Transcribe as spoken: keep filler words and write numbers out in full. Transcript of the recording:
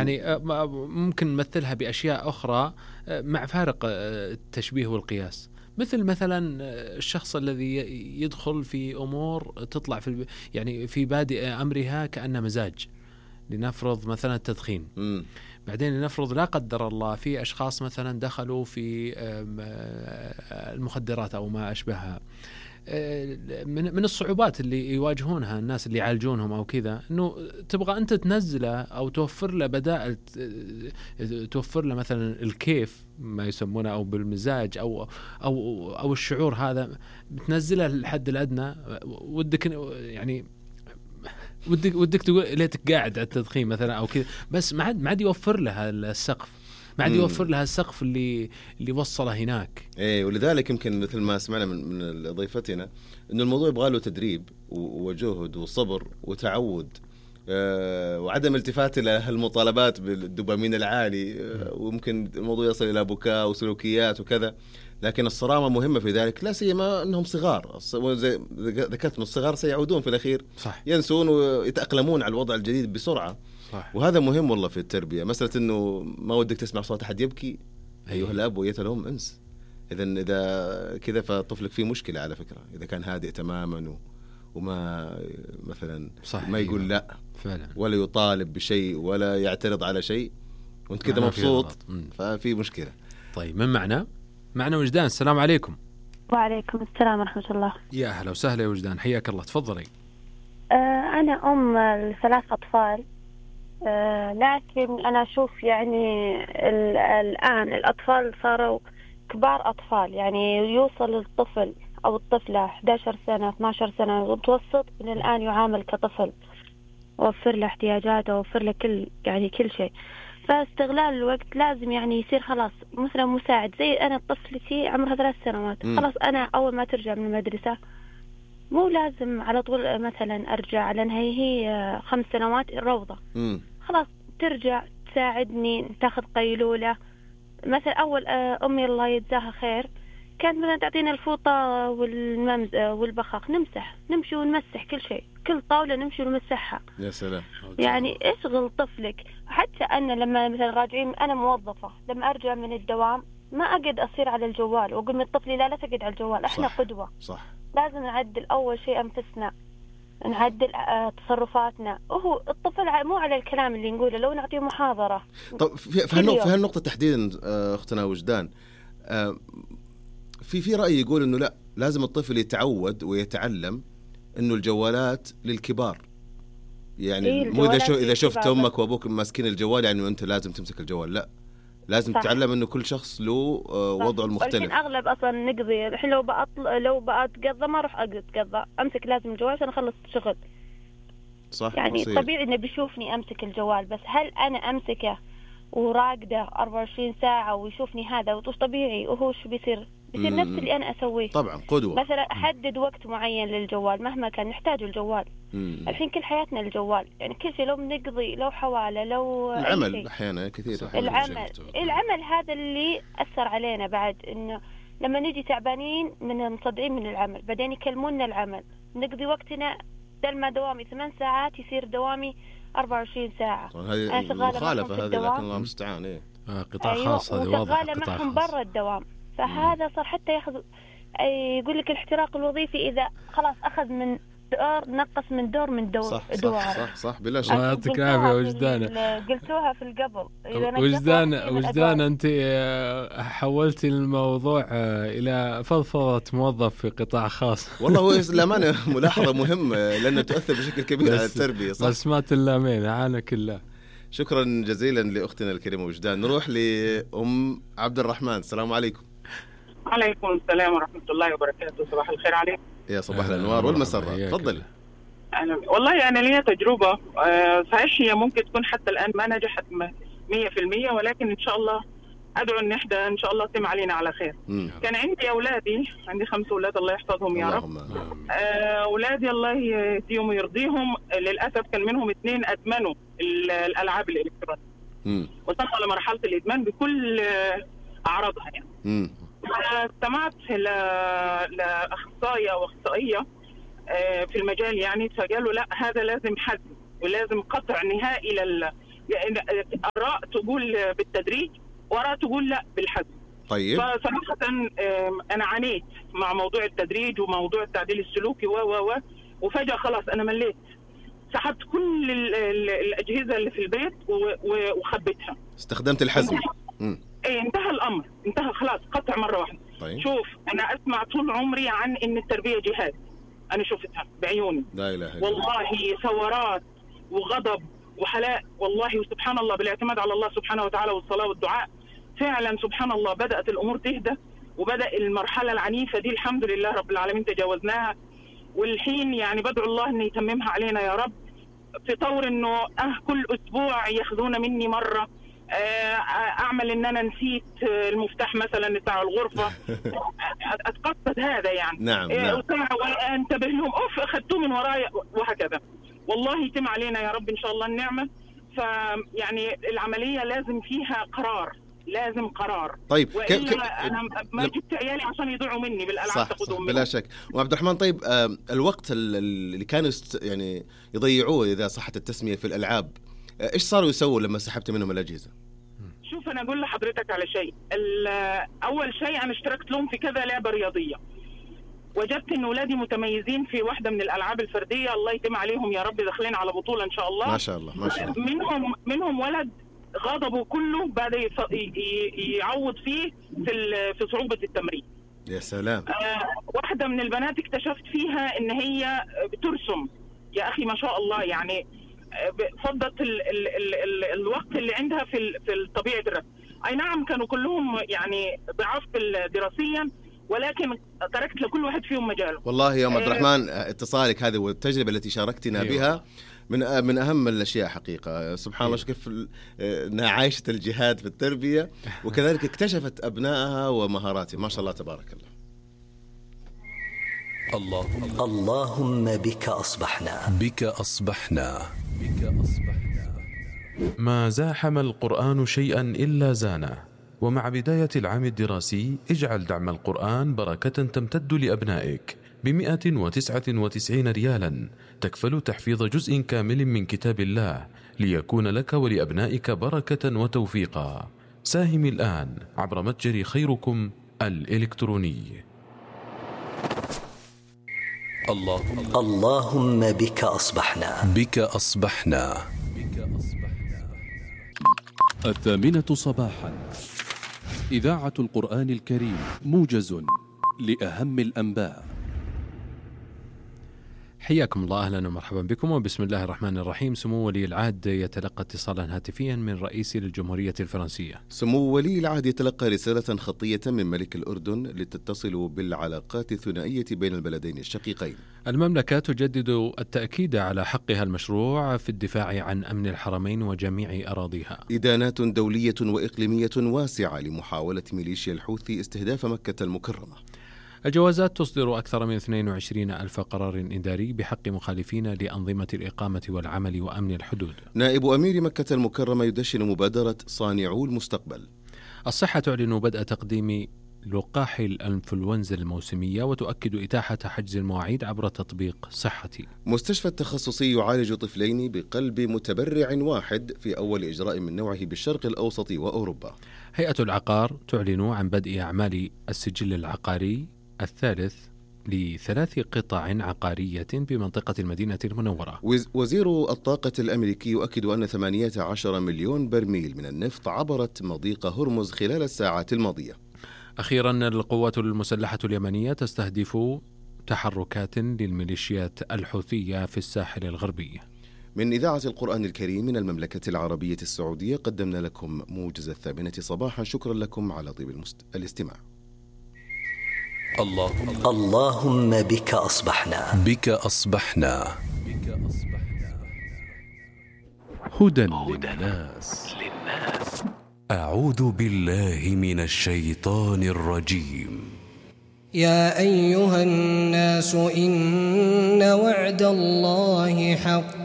يعني ممكن نمثلها بأشياء أخرى مع فارق التشبيه والقياس، مثل مثلا الشخص الذي يدخل في أمور تطلع في يعني في بادئ أمرها كأنه مزاج، لنفرض مثلا التدخين. م. بعدين لنفرض لا قدر الله في أشخاص مثلا دخلوا في المخدرات أو ما أشبهها. من من الصعوبات اللي يواجهونها الناس اللي يعالجونهم أو كذا، إنه تبغى أنت تنزله أو توفر له بدائل، توفر له مثلا الكيف ما يسمونه أو بالمزاج أو أو أو الشعور هذا، بتنزله للحد الأدنى. ودك يعني ودك ودك تقول ليتك قاعد على التدخين مثلا أو كذا، بس ما عاد ما عاد يوفر له السقف، ما عاد يوفر لها السقف اللي اللي وصله هناك. ايه، ولذلك يمكن مثل ما سمعنا من من ضيفتنا انه الموضوع يبغى له تدريب وجهد وصبر وتعود، أه وعدم التفات الى هالمطالبات بالدوبامين العالي، أه وممكن الموضوع يصل الى بكاء وسلوكيات وكذا. لكن الصرامه مهمه في ذلك، لا سيما انهم صغار، زي ذكرت من الصغار سيعودون في الاخير صح. ينسون ويتاقلمون على الوضع الجديد بسرعه صح. وهذا مهم والله في التربيه. مساله انه ما ودك تسمع صوت احد يبكي، ايها الاب وايتها الام انس. اذا اذا كذا فطفلك فيه مشكله على فكره، اذا كان هادئ تماما وما مثلا صح. ما يقول لا فعلا، ولا يطالب بشيء ولا يعترض على شيء، وانت كذا مبسوط، ففي مشكله. طيب من معنا معنا وجدان، السلام عليكم. وعليكم السلام ورحمه الله. يا اهلا وسهلا يا وجدان، حياك الله، تفضلي. آه انا ام لثلاث اطفال، آه لكن أنا أشوف يعني الآن الأطفال صاروا كبار أطفال، يعني يوصل الطفل أو الطفلة إحدى عشرة سنة اثنا عشر سنة متوسط من الآن يعامل كطفل، ووفر له احتياجاته ووفر له كل يعني كل شيء. فاستغلال الوقت لازم يعني يصير خلاص مثلا مساعد. زي أنا طفلتي عمرها ثلاث سنوات م. خلاص أنا أول ما ترجع من المدرسة مو لازم على طول مثلا أرجع، لأنها هي خمس سنوات الروضة م. خلاص ترجع تساعدني، تاخذ قيلولة مثلا. أول أمي الله يجزاها خير كانت مثلا تعطينا الفوطة والممز والبخاخ، نمسح نمشي ونمسح كل شيء، كل طاولة نمشي ونمسحها. يا سلام. يعني اشغل طفلك. حتى أنا لما مثلا راجعين، أنا موظفة، لما أرجع من الدوام ما أقعد أصير على الجوال وأقول من طفلي لا لا تقعد على الجوال، إحنا صح. قدوة صح. لازم نعدل أول شيء أنفسنا، نعدل تصرفاتنا. وهو الطفل مو على الكلام اللي نقوله، لو نعطيه محاضرة. طب في هالنقطة في هالنقطة تحديدا أختنا وجدان، في في رأي يقول إنه لا، لازم الطفل يتعود ويتعلم إنه الجوالات للكبار. يعني إيه مو إذا شو إذا شفت أمك وأبوك ماسكين الجوال يعني أنت لازم تمسك الجوال، لا، لازم صح. تتعلم إنه كل شخص له وضعه المختلف. الحين أغلب أصلا نقضي الحين لو بأطل لو بأتقضى ما أروح أتقضى، أمسك لازم الجوال عشان أخلص شغل. صح. يعني مصير. طبيعي إنه بيشوفني أمسك الجوال، بس هل أنا أمسكه وراقده أربعة وعشرين ساعة ويشوفني هذا وطوش طبيعي؟ وهو شو بيصير؟ بيصير مم. نفس اللي أنا أسويه. طبعا قدوة. مثلا أحدد وقت معين للجوال مهما كان نحتاج الجوال. مم. الحين كل حياتنا الجوال، يعني كل شيء، لو بنقضي لو حوالة لو العمل أحيانا كثير. العمل العمل هذا اللي أثر علينا بعد، إنه لما نجي تعبانين من مصدعين من العمل، بعدين يكلمونا العمل، نقضي وقتنا بدل ما دوامي ثمان ساعات يصير دوامي أربعة وعشرين ساعة. هذه مخالفة هذه، لكن الله المستعان. إيه آه قطاع أيوة خاص، هذه واضحة، قطاع معهم برا الدوام. فهذا صار حتى ياخذ، يقول لك الاحتراق الوظيفي إذا خلاص أخذ من دور نقص من دور من دور صح دور. صح صح, صح بلا شك. يعطيك العافية وجدان. قلتوها في القبل. وجدان وجدان أنت حولتي الموضوع إلى فضفضة موظف في قطاع خاص. والله هو للأمانة ملاحظة مهمة لأنه تؤثر بشكل كبير على التربية. صح. بس ما تلامين عانك الله. شكرا جزيلا لأختنا الكريمة وجدان. نروح لأم عبد الرحمن. السلام عليكم. عليكم السلام ورحمة الله وبركاته. صباح الخير عليكم. يا صباح الأنوار والمسرات. تفضل. والله أنا لي تجربة صحيح، هي ممكن تكون حتى الآن ما نجحت مية في المية، ولكن إن شاء الله أدعو أن إحدى إن شاء الله تم علينا على خير. م. كان عندي أولادي، عندي خمس أولاد الله يحفظهم يا رب. أولادي الله يهديهم ويرضيهم، للأسف كان منهم اثنين أدمنوا الألعاب الإلكترونية، وصلوا لمرحلة الإدمان بكل أعراضها يعني. استمعت لأخصائية وأخصائية في المجال يعني، فقالوا لا، هذا لازم حد ولازم قطع نهائي آراء تقول بالتدريج وآراء تقول لا بالحزم. طيب. فصراحة أنا عانيت مع موضوع التدريج وموضوع التعديل السلوكي و و و وفجأة خلاص أنا مليت، سحبت كل الأجهزة اللي في البيت وخبيتها. استخدمت الحزم. ايه انتهى الأمر، انتهى خلاص، قطع مرة واحدة. طيب. شوف أنا أسمع طول عمري عن إن التربية جهاد، أنا شفتها بعيوني. لا إله إلا والله ثورات وغضب وحلاء، والله وسبحان الله بالاعتماد على الله سبحانه وتعالى والصلاة والدعاء فعلا سبحان الله بدأت الأمور تهدى، وبدأ المرحلة العنيفة دي الحمد لله رب العالمين تجاوزناها، والحين يعني بدعو الله أن يتممها علينا يا رب، في طور أنه أه كل أسبوع ياخذون مني مرة أعمل أن أنا نسيت المفتاح مثلا بتاع الغرفة أتقصد هذا يعني. نعم نعم. وأنتبه لهم أوف أخذتوه من ورايا وهكذا. والله يتم علينا يا رب إن شاء الله النعمة. فيعني العملية لازم فيها قرار، لازم قرار. طيب ك... ك... انا ما جبت عيالي عشان يضيعوا مني بالالعاب. صح, صح بلا شك. وعبد الرحمن طيب آه الوقت اللي كانوا است... يعني يضيعوه اذا صحت التسميه في الالعاب، آه ايش صاروا يسووا لما سحبت منهم الاجهزه؟ شوف انا اقول لحضرتك على شيء، اول شيء انا اشتركت لهم في كذا لعبه رياضيه، وجدت ان اولادي متميزين في واحده من الالعاب الفرديه، الله يتم عليهم يا رب، داخلين على بطوله ان شاء الله. ما شاء الله ما شاء الله. منهم منهم ولد غضبه كله بعد يعوض فيه في في صعوبة التمرين. يا سلام. آه واحدة من البنات اكتشفت فيها ان هي بترسم، يا اخي ما شاء الله، يعني فضت ال ال ال ال الوقت اللي عندها في في طبيعة الرسم. اي نعم كانوا كلهم يعني ضعاف دراسيا، ولكن تركت لكل واحد فيهم مجاله. والله يا عبد الرحمن اتصالك هذه والتجربة التي شاركتنا أيوة. بها من من أهم الأشياء حقيقة. سبحان الله كيف أنها عايشة الجهاد في التربية، وكذلك اكتشفت أبنائها ومهاراتها، ما شاء الله تبارك الله. اللهم اللهم بك أصبحنا بك أصبحنا بك أصبحنا. ما زاحم القرآن شيئا إلا زانه. ومع بداية العام الدراسي اجعل دعم القرآن بركة تمتد لأبنائك بمئة وتسعة وتسعين ريالا، تكفل تحفيظ جزء كامل من كتاب الله ليكون لك ولأبنائك بركة وتوفيقا. ساهم الآن عبر متجر خيركم الإلكتروني. اللهم اللهم بك أصبحنا بك أصبحنا بك أصبحنا. الثامنة صباحا، إذاعة القرآن الكريم، موجز لأهم الأنباء. حياكم الله، أهلا ومرحبا بكم، وبسم الله الرحمن الرحيم. سمو ولي العهد يتلقى اتصالا هاتفيا من رئيس الجمهورية الفرنسية. سمو ولي العهد يتلقى رسالة خطية من ملك الأردن لتتصل بالعلاقات الثنائية بين البلدين الشقيقين. المملكة تجدد التأكيد على حقها المشروع في الدفاع عن أمن الحرمين وجميع أراضيها. إدانات دولية وإقليمية واسعة لمحاولة ميليشيا الحوثي استهداف مكة المكرمة. الجوازات تصدر أكثر من اثنين وعشرين ألف قرار إداري بحق مخالفين لأنظمة الإقامة والعمل وأمن الحدود. نائب أمير مكة المكرمة يدشن مبادرة صانعو المستقبل. الصحة تعلن بدء تقديم لقاح الإنفلونزا الموسمية وتؤكد إتاحة حجز المواعيد عبر تطبيق صحتي. مستشفى التخصصي يعالج طفلين بقلب متبرع واحد في أول إجراء من نوعه بالشرق الأوسط وأوروبا. هيئة العقار تعلن عن بدء أعمال السجل العقاري الثالث لثلاث قطع عقارية بمنطقة المدينة المنورة. وزير الطاقة الأمريكي يؤكد أن ثمانية عشر مليون برميل من النفط عبرت مضيق هرمز خلال الساعات الماضية. أخيرا، القوات المسلحة اليمنية تستهدف تحركات للميليشيات الحوثية في الساحل الغربي. من إذاعة القرآن الكريم من المملكة العربية السعودية قدمنا لكم موجز الثامنة صباحا. شكرا لكم على طيب المست... الاستماع. اللهم اللهم بك أصبحنا بك أصبحنا بك أصبحنا. هدى للناس. أعوذ بالله من الشيطان الرجيم. يا أيها الناس إن وعد الله حق